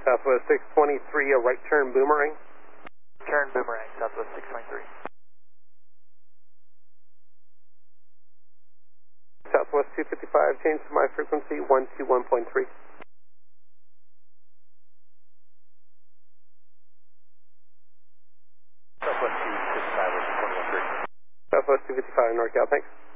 Southwest 623, a right turn boomerang. Turn boomerang, Southwest 623. Southwest 255, change to my frequency 121.3. Southwest 255, 121.3. Southwest 255, NorCal, thanks.